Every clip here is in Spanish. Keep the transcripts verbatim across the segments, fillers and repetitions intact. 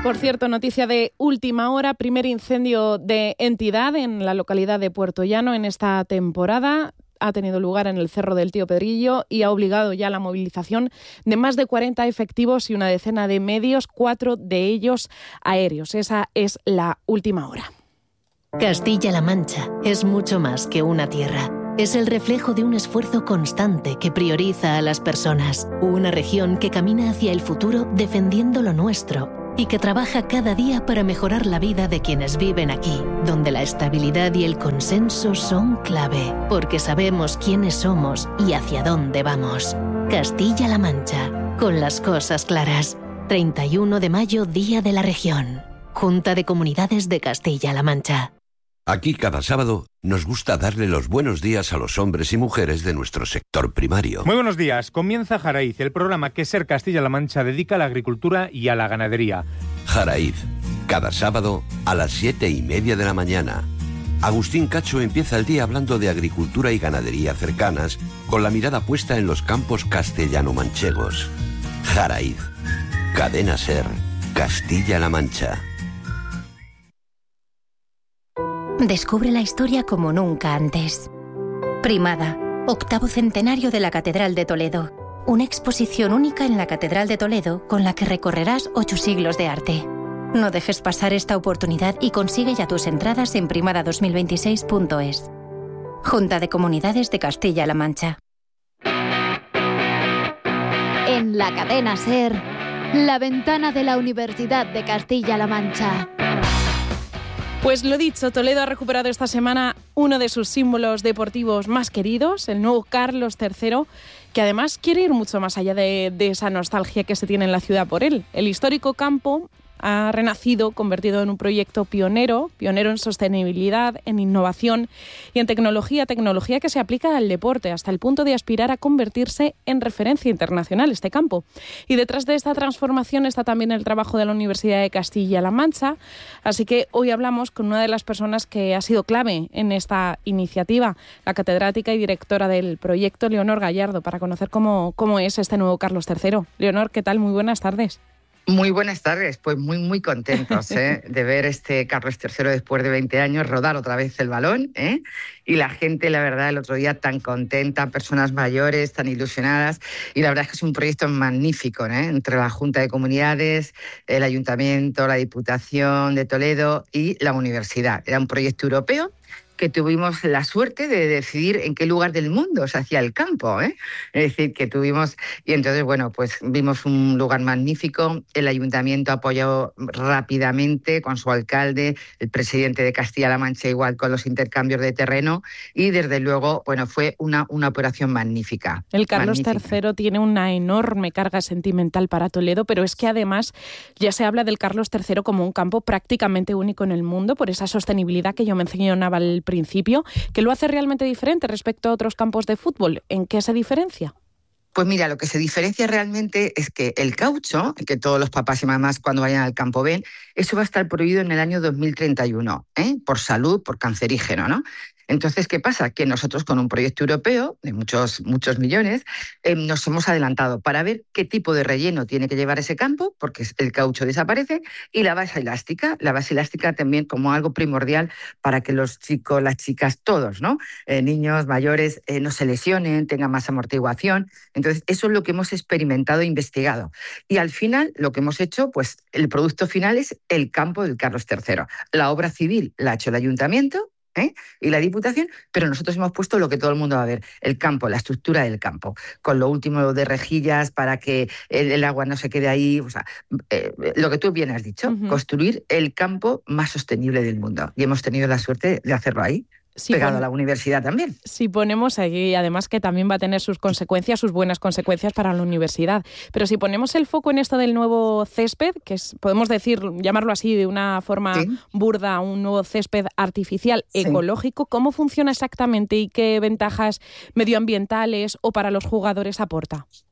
Por cierto, noticia de última hora, primer incendio de entidad en la localidad de Puerto Llano en esta temporada. Ha tenido lugar en el Cerro del Tío Pedrillo y ha obligado ya la movilización de más de cuarenta efectivos y una decena de medios, cuatro de ellos aéreos. Esa es la última hora. Castilla-La Mancha es mucho más que una tierra. Es el reflejo de un esfuerzo constante que prioriza a las personas. Una región que camina hacia el futuro defendiendo lo nuestro y que trabaja cada día para mejorar la vida de quienes viven aquí, donde la estabilidad y el consenso son clave, porque sabemos quiénes somos y hacia dónde vamos. Castilla-La Mancha, con las cosas claras. treinta y uno de mayo, Día de la Región. Junta de Comunidades de Castilla-La Mancha. Aquí cada sábado nos gusta darle los buenos días a los hombres y mujeres de nuestro sector primario. Muy buenos días. Comienza Jaraiz, el programa que Ser Castilla-La Mancha dedica a la agricultura y a la ganadería. Jaraiz, cada sábado a las siete y media de la mañana. Agustín Cacho empieza el día hablando de agricultura y ganadería cercanas, con la mirada puesta en los campos castellano-manchegos. Jaraiz, Cadena Ser, Castilla-La Mancha. Descubre la historia como nunca antes. Primada, octavo centenario de la Catedral de Toledo. Una exposición única en la Catedral de Toledo con la que recorrerás ocho siglos de arte. No dejes pasar esta oportunidad y consigue ya tus entradas en primada dos mil veintiséis punto es. Junta de Comunidades de Castilla-La Mancha. En la cadena SER, la ventana de la Universidad de Castilla-La Mancha. Pues lo dicho, Toledo ha recuperado esta semana uno de sus símbolos deportivos más queridos, el nuevo Carlos tercero, que además quiere ir mucho más allá de, de esa nostalgia que se tiene en la ciudad por él. El histórico campo ha renacido, convertido en un proyecto pionero, pionero en sostenibilidad, en innovación y en tecnología, tecnología que se aplica al deporte, hasta el punto de aspirar a convertirse en referencia internacional este campo. Y detrás de esta transformación está también el trabajo de la Universidad de Castilla-La Mancha, así que hoy hablamos con una de las personas que ha sido clave en esta iniciativa, la catedrática y directora del proyecto, Leonor Gallardo, para conocer cómo, cómo es este nuevo Carlos tercero. Leonor, ¿qué tal? Muy buenas tardes. Muy buenas tardes, pues muy muy contentos ¿eh? de ver este Carlos tercero después de veinte años rodar otra vez el balón, ¿eh? Y la gente, la verdad, el otro día tan contenta, personas mayores, tan ilusionadas, y la verdad es que es un proyecto magnífico, ¿eh? Entre la Junta de Comunidades, el Ayuntamiento, la Diputación de Toledo y la Universidad. Era un proyecto europeo que tuvimos la suerte de decidir en qué lugar del mundo se hacía el campo, ¿eh? Es decir, que tuvimos... Y entonces, bueno, pues vimos un lugar magnífico, el Ayuntamiento apoyó rápidamente con su alcalde, el presidente de Castilla-La Mancha igual con los intercambios de terreno, y desde luego, bueno, fue una, una operación magnífica. El Carlos magnífica. tercero tiene una enorme carga sentimental para Toledo, pero es que además ya se habla del Carlos tercero como un campo prácticamente único en el mundo por esa sostenibilidad que yo mencionaba al principio, que lo hace realmente diferente respecto a otros campos de fútbol. ¿En qué se diferencia? Pues mira, lo que se diferencia realmente es que el caucho, que todos los papás y mamás cuando vayan al campo ven, eso va a estar prohibido en el año dos mil treinta y uno, ¿eh? Por salud, por cancerígeno, ¿no? Entonces, ¿qué pasa? Que nosotros con un proyecto europeo de muchos, muchos millones eh, nos hemos adelantado para ver qué tipo de relleno tiene que llevar ese campo, porque el caucho desaparece, y la base elástica, la base elástica también como algo primordial para que los chicos, las chicas, todos, ¿no? Eh, niños, mayores, eh, no se lesionen, tengan más amortiguación. Entonces, eso es lo que hemos experimentado e investigado. Y al final, lo que hemos hecho, pues el producto final es el campo del Carlos tercero. La obra civil la ha hecho el Ayuntamiento, ¿eh? Y la Diputación, pero nosotros hemos puesto lo que todo el mundo va a ver, el campo, la estructura del campo, con lo último de rejillas para que el, el agua no se quede ahí, o sea, eh, lo que tú bien has dicho, uh-huh. Construir el campo más sostenible del mundo. Y hemos tenido la suerte de hacerlo ahí. Sí, pegado pon... a la universidad también. Si ponemos ahí, además que también va a tener sus consecuencias, sus buenas consecuencias para la universidad. Pero si ponemos el foco en esto del nuevo césped, que es, podemos decir, llamarlo así de una forma sí. burda, un nuevo césped artificial sí. ecológico, ¿cómo funciona exactamente y qué ventajas medioambientales o para los jugadores aporta?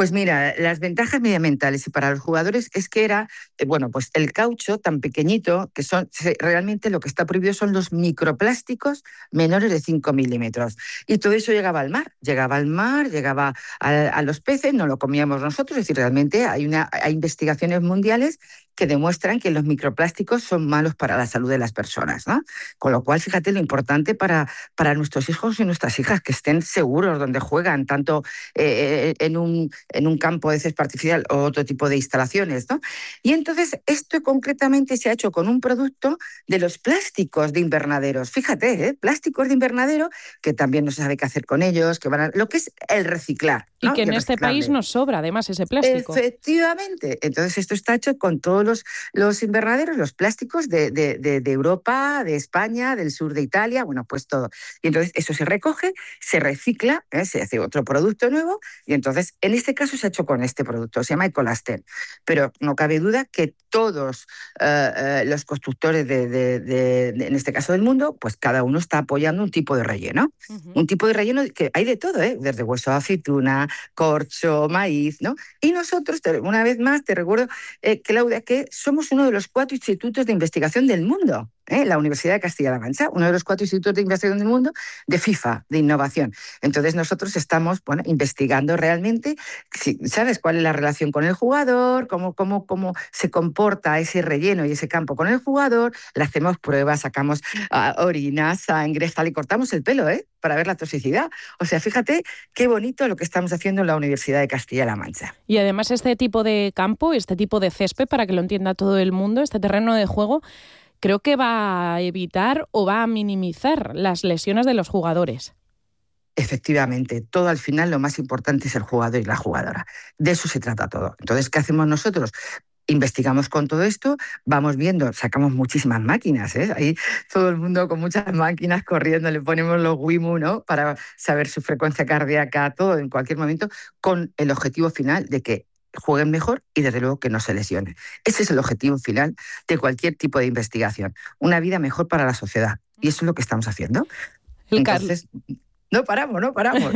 Pues mira, las ventajas medioambientales y para los jugadores es que era, eh, bueno, pues el caucho tan pequeñito, que son se, realmente lo que está prohibido son los microplásticos menores de cinco milímetros. Y todo eso llegaba al mar, llegaba al mar, llegaba a, a los peces, no lo comíamos nosotros, es decir, realmente hay, una, hay investigaciones mundiales que demuestran que los microplásticos son malos para la salud de las personas, ¿no? Con lo cual, fíjate lo importante para, para nuestros hijos y nuestras hijas, que estén seguros donde juegan, tanto eh, en, un, en un campo de césped artificial o otro tipo de instalaciones, ¿no? Y entonces, esto concretamente se ha hecho con un producto de los plásticos de invernaderos. Fíjate, ¿eh? Plásticos de invernadero, que también no se sabe qué hacer con ellos, que van a, lo que es el reciclar, ¿no? Y que en este país nos sobra, además, ese plástico. Efectivamente. Entonces, esto está hecho con todos los, los invernaderos, los plásticos de, de, de, de Europa, de España, del sur de Italia, bueno, pues todo. Y entonces eso se recoge, se recicla, ¿eh? Se hace otro producto nuevo y entonces en este caso se ha hecho con este producto, se llama Ecolastén. Pero no cabe duda que todos uh, uh, los constructores, de, de, de, de, en este caso del mundo, pues cada uno está apoyando un tipo de relleno. Uh-huh. Un tipo de relleno que hay de todo, ¿eh? Desde hueso de aceituna, corcho, maíz, ¿no? Y nosotros, una vez más, te recuerdo, eh, Claudia, que somos uno de los cuatro institutos de investigación del mundo, ¿eh? La Universidad de Castilla-La Mancha, uno de los cuatro institutos de investigación del mundo de FIFA, de innovación. Entonces nosotros estamos, bueno, investigando realmente, ¿sabes cuál es la relación con el jugador? Cómo, cómo, cómo se comporta ese relleno y ese campo con el jugador. Le hacemos pruebas, sacamos uh, orina, sangre, tal, y cortamos el pelo, ¿eh? Para ver la toxicidad. O sea, fíjate qué bonito lo que estamos haciendo en la Universidad de Castilla-La Mancha. Y además este tipo de campo, este tipo de césped, para que lo entienda todo el mundo, este terreno de juego, creo que va a evitar o va a minimizar las lesiones de los jugadores. Efectivamente, todo al final lo más importante es el jugador y la jugadora. De eso se trata todo. Entonces, ¿qué hacemos nosotros? Investigamos con todo esto, vamos viendo, sacamos muchísimas máquinas, ¿eh? Ahí todo el mundo con muchas máquinas corriendo, le ponemos los WIMU, ¿no? Para saber su frecuencia cardíaca, todo en cualquier momento, con el objetivo final de que jueguen mejor y desde luego que no se lesionen. Ese es el objetivo final de cualquier tipo de investigación, una vida mejor para la sociedad. Y eso es lo que estamos haciendo. El Entonces, no paramos, no paramos.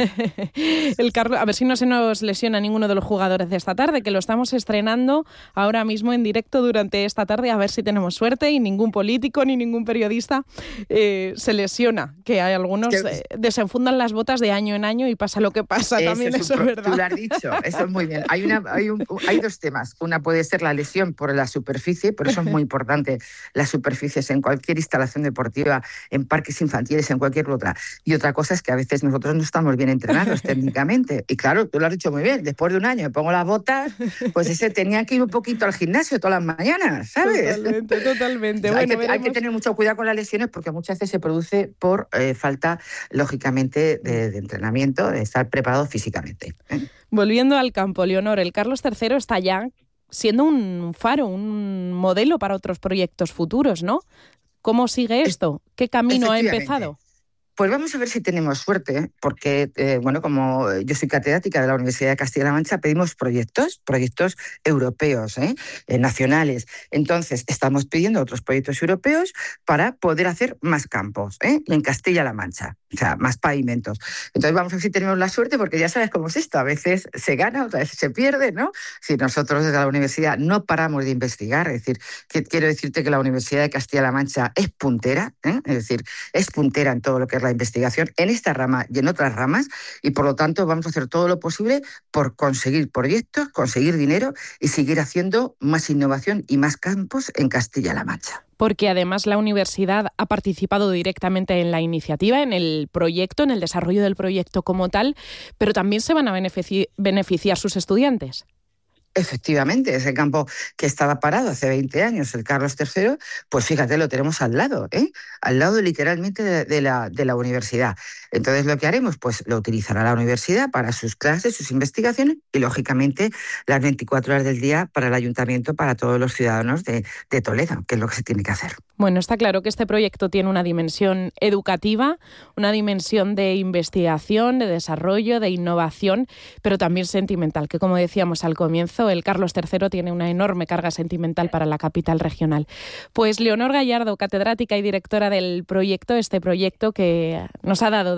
El Carlos, a ver si no se nos lesiona ninguno de los jugadores de esta tarde, que lo estamos estrenando ahora mismo en directo durante esta tarde, a ver si tenemos suerte y ningún político ni ningún periodista eh, se lesiona, que hay algunos eh, desenfundan las botas de año en año y pasa lo que pasa, eso también, es eso es pro- verdad. Tú lo has dicho, eso es muy bien. Hay, una, hay, un, hay dos temas. Una puede ser la lesión por la superficie, por eso es muy importante las superficies en cualquier instalación deportiva, en parques infantiles, en cualquier otra. Y otra cosa es que a veces nosotros no estamos bien entrenados técnicamente. Y claro, tú lo has dicho muy bien, después de un año me pongo las botas, pues ese tenía que ir un poquito al gimnasio todas las mañanas, ¿sabes? Totalmente, totalmente. Bueno, hay, que, veremos... hay que tener mucho cuidado con las lesiones porque muchas veces se produce por eh, falta, lógicamente, de, de entrenamiento, de estar preparado físicamente, ¿eh? Volviendo al campo, Leonor, el Carlos tercero está ya siendo un faro, un modelo para otros proyectos futuros, ¿no? ¿Cómo sigue esto? ¿Qué camino ha empezado? Pues vamos a ver si tenemos suerte, porque, eh, bueno, como yo soy catedrática de la Universidad de Castilla-La Mancha, pedimos proyectos, proyectos europeos, ¿eh? Eh, nacionales. Entonces, estamos pidiendo otros proyectos europeos para poder hacer más campos, ¿eh? En Castilla-La Mancha, o sea, más pavimentos. Entonces, vamos a ver si tenemos la suerte, porque ya sabes cómo es esto, a veces se gana, otras veces se pierde, ¿no? Si nosotros desde la universidad no paramos de investigar, es decir, que quiero decirte que la Universidad de Castilla-La Mancha es puntera, ¿eh? Es decir, es puntera en todo lo que es la investigación en esta rama y en otras ramas, y por lo tanto vamos a hacer todo lo posible por conseguir proyectos, conseguir dinero y seguir haciendo más innovación y más campos en Castilla-La Mancha. Porque además la universidad ha participado directamente en la iniciativa, en el proyecto, en el desarrollo del proyecto como tal, pero también se van a benefici- beneficiar sus estudiantes. Efectivamente, ese campo que estaba parado hace veinte años, el Carlos tercero, pues fíjate, lo tenemos al lado, ¿eh? Al lado literalmente de, de, la, de la universidad. Entonces, lo que haremos, pues lo utilizará la universidad para sus clases, sus investigaciones y, lógicamente, las veinticuatro horas del día para el ayuntamiento, para todos los ciudadanos de, de Toledo, que es lo que se tiene que hacer. Bueno, está claro que este proyecto tiene una dimensión educativa, una dimensión de investigación, de desarrollo, de innovación, pero también sentimental, que como decíamos al comienzo, el Carlos tercero tiene una enorme carga sentimental para la capital regional. Pues Leonor Gallardo, catedrática y directora del proyecto, este proyecto que nos ha dado de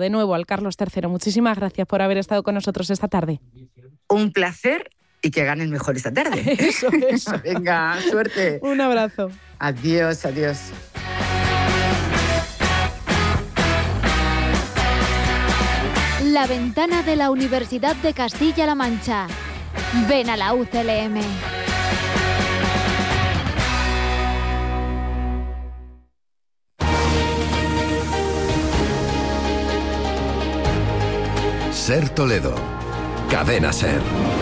de nuevo al Carlos tercero. Muchísimas gracias por haber estado con nosotros esta tarde. Un placer y que ganen mejor esta tarde. Eso, eso. Venga, suerte. Un abrazo. Adiós, adiós. La ventana de la Universidad de Castilla-La Mancha. Ven a la U C L M. Ser Toledo. Cadena Ser.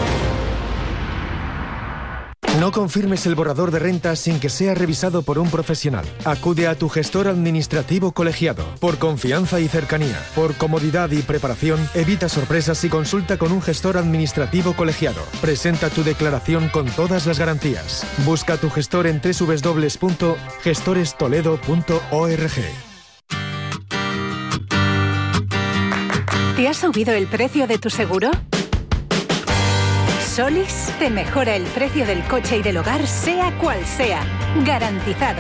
No confirmes el borrador de rentas sin que sea revisado por un profesional. Acude a tu gestor administrativo colegiado. Por confianza y cercanía, por comodidad y preparación, evita sorpresas y consulta con un gestor administrativo colegiado. Presenta tu declaración con todas las garantías. Busca a tu gestor en doble u doble u doble u punto gestores toledo punto org. ¿Te ha subido el precio de tu seguro? Solís te mejora el precio del coche y del hogar, sea cual sea. Garantizado.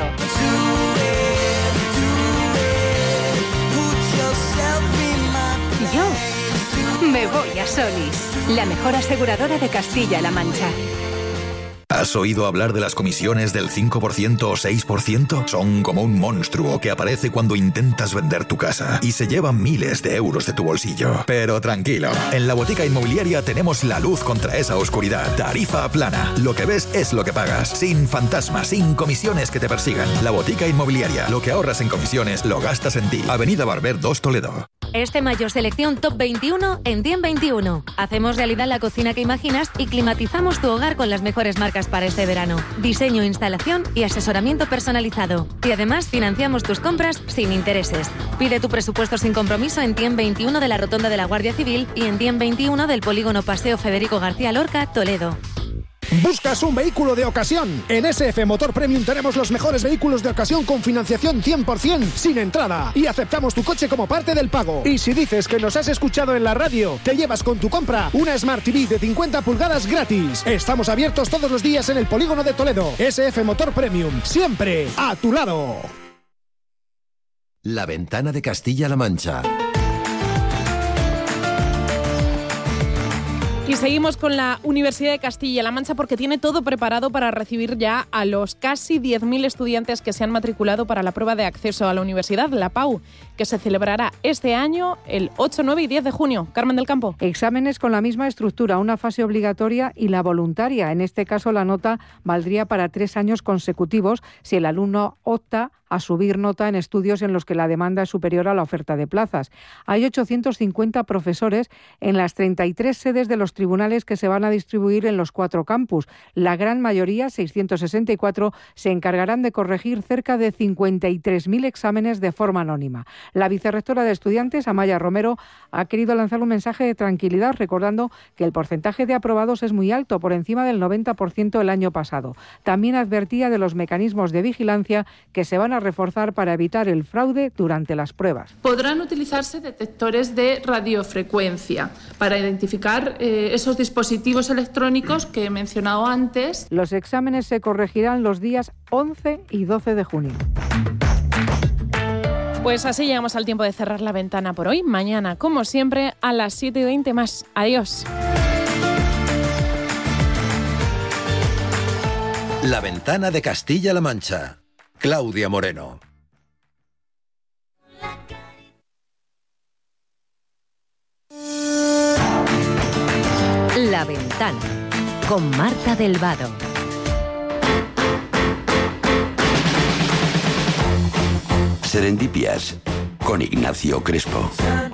Yo me voy a Solís, la mejor aseguradora de Castilla-La Mancha. ¿Has oído hablar de las comisiones del cinco por ciento o seis por ciento? Son como un monstruo que aparece cuando intentas vender tu casa y se llevan miles de euros de tu bolsillo. Pero tranquilo, en la Botica Inmobiliaria tenemos la luz contra esa oscuridad. Tarifa plana. Lo que ves es lo que pagas. Sin fantasmas, sin comisiones que te persigan. La Botica Inmobiliaria. Lo que ahorras en comisiones lo gastas en ti. Avenida Barber dos, Toledo. Este mayo selección Top veintiuno en Diem veintiuno. Hacemos realidad la cocina que imaginas y climatizamos tu hogar con las mejores marcas para este verano. Diseño, instalación y asesoramiento personalizado. Y además financiamos tus compras sin intereses. Pide tu presupuesto sin compromiso en Diem veintiuno de la Rotonda de la Guardia Civil y en Diem veintiuno del Polígono Paseo Federico García Lorca, Toledo. ¿Buscas un vehículo de ocasión? En S F Motor Premium tenemos los mejores vehículos de ocasión con financiación cien por ciento sin entrada y aceptamos tu coche como parte del pago. Y si dices que nos has escuchado en la radio, te llevas con tu compra una Smart T V de cincuenta pulgadas gratis. Estamos abiertos todos los días en el Polígono de Toledo. S F Motor Premium, siempre a tu lado. La ventana de Castilla-La Mancha. Y seguimos con la Universidad de Castilla-La Mancha porque tiene todo preparado para recibir ya a los casi diez mil estudiantes que se han matriculado para la prueba de acceso a la universidad, la P A U, que se celebrará este año el ocho, nueve y diez de junio. Carmen del Campo. Exámenes con la misma estructura, una fase obligatoria y la voluntaria. En este caso, la nota valdría para tres años consecutivos si el alumno opta a subir nota en estudios en los que la demanda es superior a la oferta de plazas. Hay ochocientos cincuenta profesores en las treinta y tres sedes de los tribunales que se van a distribuir en los cuatro campus. La gran mayoría, seiscientos sesenta y cuatro, se encargarán de corregir cerca de cincuenta y tres mil exámenes de forma anónima. La vicerrectora de estudiantes, Amaya Romero, ha querido lanzar un mensaje de tranquilidad, recordando que el porcentaje de aprobados es muy alto, por encima del noventa por ciento el año pasado. También advertía de los mecanismos de vigilancia que se van a reforzar para evitar el fraude durante las pruebas. Podrán utilizarse detectores de radiofrecuencia para identificar eh, esos dispositivos electrónicos que he mencionado antes. Los exámenes se corregirán los días once y doce de junio. Pues así llegamos al tiempo de cerrar la ventana por hoy. Mañana, como siempre, a las siete y veinte más. Adiós. La ventana de Castilla-La Mancha. Claudia Moreno. La ventana con Marta del Vado. Serendipias con Ignacio Crespo.